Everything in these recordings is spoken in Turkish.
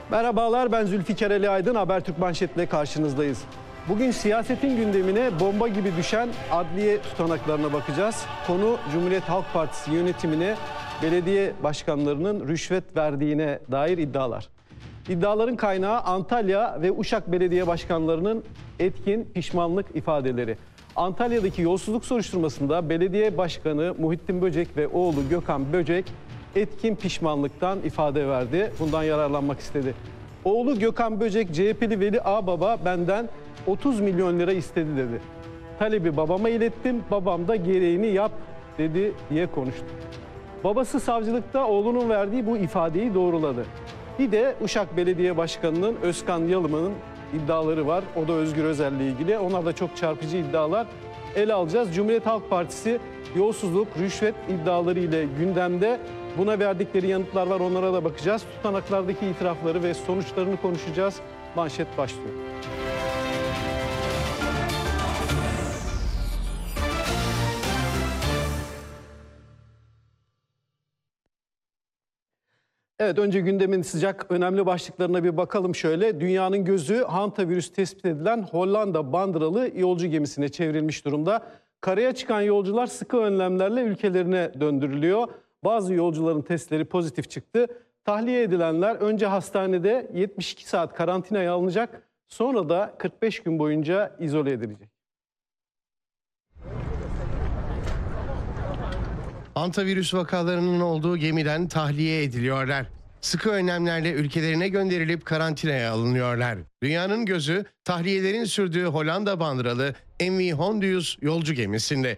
Merhabalar, ben Zülfikar Ali Aydın. Habertürk manşetle karşınızdayız. Bugün siyasetin gündemine bomba gibi düşen adliye tutanaklarına bakacağız. Konu Cumhuriyet Halk Partisi yönetimine belediye başkanlarının rüşvet verdiğine dair iddialar. İddiaların kaynağı Antalya ve Uşak belediye başkanlarının etkin pişmanlık ifadeleri. Antalya'daki yolsuzluk soruşturmasında belediye başkanı Muhittin Böcek ve oğlu Gökhan Böcek etkin pişmanlıktan ifade verdi. Bundan yararlanmak istedi. Oğlu Gökhan Böcek, CHP'li Veli Ağbaba benden 30 milyon lira istedi dedi. Talebi babama ilettim, babam da gereğini yap dedi diye konuştu. Babası savcılıkta oğlunun verdiği bu ifadeyi doğruladı. Bir de Uşak Belediye Başkanı'nın Özkan Yalım'ın iddiaları var. O da Özgür Özel'le ilgili. Onlar da çok çarpıcı iddialar. Ele alacağız. Cumhuriyet Halk Partisi yolsuzluk, rüşvet iddiaları ile gündemde. Buna verdikleri yanıtlar var. Onlara da bakacağız. Tutanaklardaki itirafları ve sonuçlarını konuşacağız. Manşet başlıyor. Evet, önce gündemin sıcak önemli başlıklarına bir bakalım şöyle. Dünyanın gözü hantavirüs tespit edilen Hollanda bandıralı yolcu gemisine çevrilmiş durumda. Karaya çıkan yolcular sıkı önlemlerle ülkelerine döndürülüyor. Bazı yolcuların testleri pozitif çıktı. Tahliye edilenler önce hastanede 72 saat karantinaya alınacak, sonra da 45 gün boyunca izole edilecek. Hantavirüs vakalarının olduğu gemiden tahliye ediliyorlar. Sıkı önlemlerle ülkelerine gönderilip karantinaya alınıyorlar. Dünyanın gözü tahliyelerin sürdüğü Hollanda bandıralı MV Hondius yolcu gemisinde.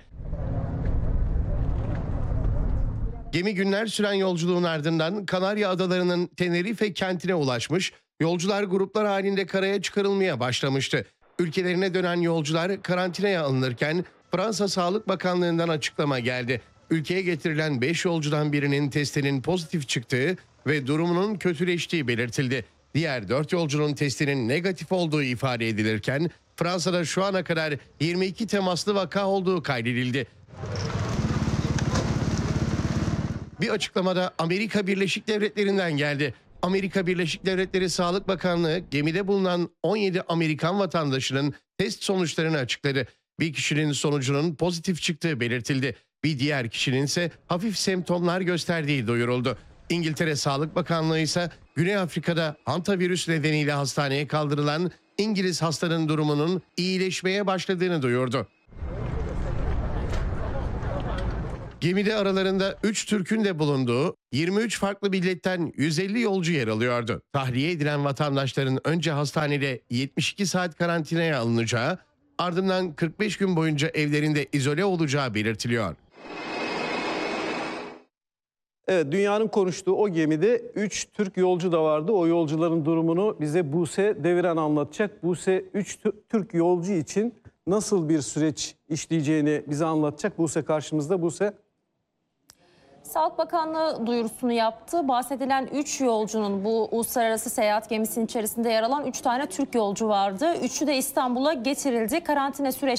Gemi günler süren yolculuğun ardından Kanarya Adaları'nın Tenerife kentine ulaşmış, yolcular gruplar halinde karaya çıkarılmaya başlamıştı. Ülkelerine dönen yolcular karantinaya alınırken Fransa Sağlık Bakanlığı'ndan açıklama geldi. Ülkeye getirilen 5 yolcudan birinin testinin pozitif çıktığı ve durumunun kötüleştiği belirtildi. Diğer 4 yolcunun testinin negatif olduğu ifade edilirken Fransa'da şu ana kadar 22 temaslı vaka olduğu kaydedildi. Bir açıklamada Amerika Birleşik Devletleri'nden geldi. Amerika Birleşik Devletleri Sağlık Bakanlığı gemide bulunan 17 Amerikan vatandaşının test sonuçlarını açıkladı. Bir kişinin sonucunun pozitif çıktığı belirtildi. Bir diğer kişinin ise hafif semptomlar gösterdiği duyuruldu. İngiltere Sağlık Bakanlığı ise Güney Afrika'da hantavirüs nedeniyle hastaneye kaldırılan İngiliz hastanın durumunun iyileşmeye başladığını duyurdu. Gemide aralarında 3 Türk'ün de bulunduğu 23 farklı milletten 150 yolcu yer alıyordu. Tahliye edilen vatandaşların önce hastanede 72 saat karantinaya alınacağı, ardından 45 gün boyunca evlerinde izole olacağı belirtiliyor. Evet, dünyanın konuştuğu o gemide 3 Türk yolcu da vardı. O yolcuların durumunu bize Buse Deviren anlatacak. Buse 3 Türk yolcu için nasıl bir süreç işleyeceğini bize anlatacak. Buse karşımızda. Buse. Sağlık Bakanlığı duyurusunu yaptı. Bahsedilen 3 yolcunun, bu uluslararası seyahat gemisinin içerisinde yer alan 3 tane Türk yolcu vardı. Üçü de İstanbul'a getirildi. Karantina süreç